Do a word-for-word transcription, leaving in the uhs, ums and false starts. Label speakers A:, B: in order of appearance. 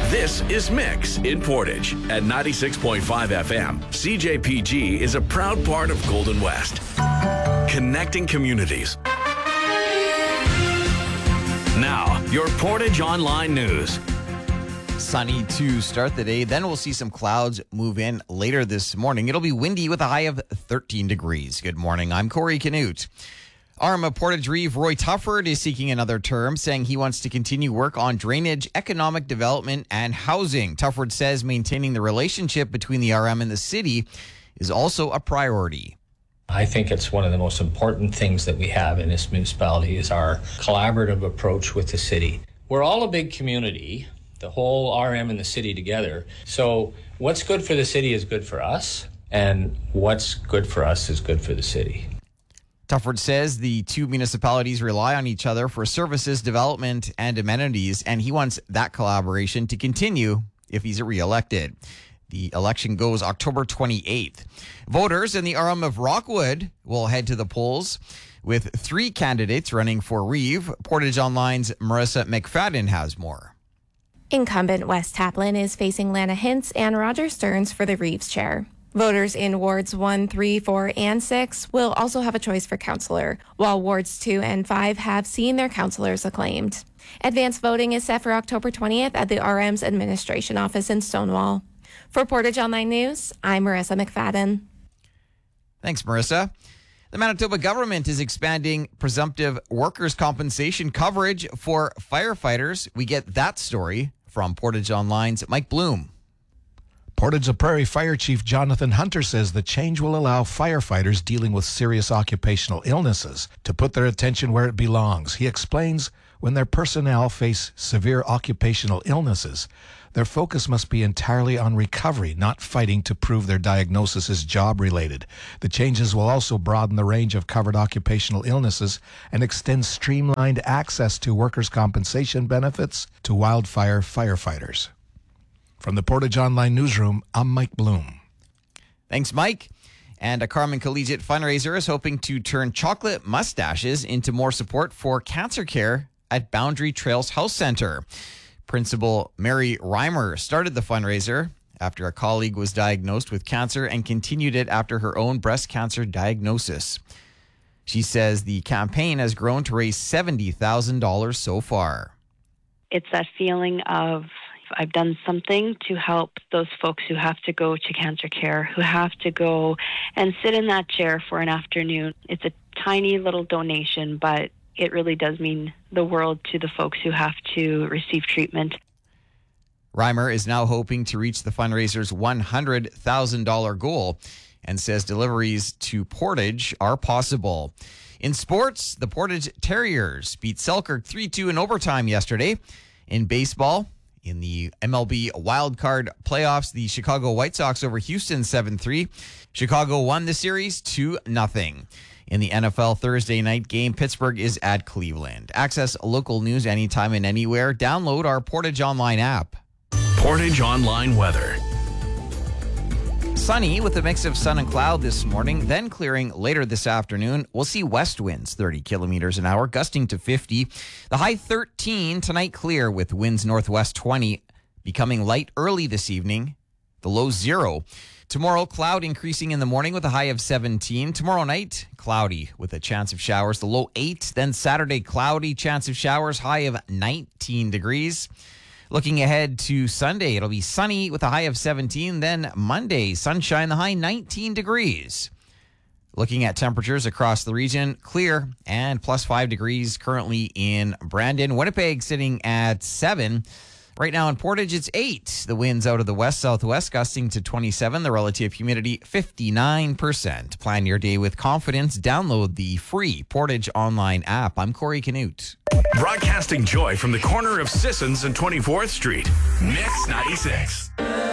A: This is Mix in Portage at ninety-six point five F M. C J P G is a proud part of Golden West, connecting communities. Now, your Portage Online News.
B: Sunny to start the day. Then we'll see some clouds move in later this morning. It'll be windy with a high of thirteen degrees. Good morning. I'm Corey Canute. R M of Portage Reeve, Roy Tufford, is seeking another term, saying he wants to continue work on drainage, economic development, and housing. Tufford says maintaining the relationship between the R M and the city is also a priority.
C: I think it's one of the most important things that we have in this municipality is our collaborative approach with the city. We're all a big community, the whole R M and the city together. So what's good for the city is good for us, and what's good for us is good for the city.
B: Tufford says the two municipalities rely on each other for services, development, and amenities, and he wants that collaboration to continue if he's re-elected. The election goes October twenty-eighth. Voters in the R M of Rockwood will head to the polls with three candidates running for Reeve. Portage Online's Marissa McFadden has more.
D: Incumbent Wes Taplin is facing Lana Hintz and Roger Stearns for the Reeves chair. Voters in Wards one, three, four, and six will also have a choice for councillor, while Wards two and five have seen their councillors acclaimed. Advance voting is set for October twentieth at the R M's administration office in Stonewall. For Portage Online News, I'm Marissa McFadden.
B: Thanks, Marissa. The Manitoba government is expanding presumptive workers' compensation coverage for firefighters. We get that story from Portage Online's Mike Bloom.
E: Portage La Prairie Fire Chief Jonathan Hunter says the change will allow firefighters dealing with serious occupational illnesses to put their attention where it belongs. He explains when their personnel face severe occupational illnesses, their focus must be entirely on recovery, not fighting to prove their diagnosis is job-related. The changes will also broaden the range of covered occupational illnesses and extend streamlined access to workers' compensation benefits to wildfire firefighters. From the Portage Online Newsroom, I'm Mike Bloom.
B: Thanks, Mike. And a Carman Collegiate fundraiser is hoping to turn chocolate mustaches into more support for cancer care at Boundary Trails Health Center. Principal Mary Reimer started the fundraiser after a colleague was diagnosed with cancer and continued it after her own breast cancer diagnosis. She says the campaign has grown to raise seventy thousand dollars so far.
F: It's that feeling of I've done something to help those folks who have to go to cancer care, who have to go and sit in that chair for an afternoon. It's a tiny little donation, but it really does mean the world to the folks who have to receive treatment.
B: Reimer is now hoping to reach the fundraiser's one hundred thousand dollars goal and says deliveries to Portage are possible. In sports, the Portage Terriers beat Selkirk three two in overtime yesterday. In baseball, in the M L B wildcard playoffs, the Chicago White Sox over Houston seven three. Chicago won the series two nothing. In the N F L Thursday night game, Pittsburgh is at Cleveland. Access local news anytime and anywhere. Download our Portage Online app.
A: Portage Online weather.
B: Sunny with a mix of sun and cloud this morning, then clearing later this afternoon. We'll see west winds thirty kilometers an hour, gusting to fifty. The high thirteen tonight, clear with winds northwest twenty, becoming light early this evening. The low zero. Tomorrow, cloud increasing in the morning with a high of seventeen. Tomorrow night, cloudy with a chance of showers. The low eight. Then Saturday, cloudy, chance of showers, high of nineteen degrees. Looking ahead to Sunday, it'll be sunny with a high of seventeen. Then Monday, sunshine, the high nineteen degrees. Looking at temperatures across the region, clear and plus five degrees currently in Brandon. Winnipeg sitting at seven. Right now in Portage, it's eight. The winds out of the west-southwest gusting to twenty-seven. The relative humidity, fifty-nine percent. Plan your day with confidence. Download the free Portage Online app. I'm Corey Canute.
A: Broadcasting joy from the corner of Sissons and twenty-fourth Street. Mix ninety-six.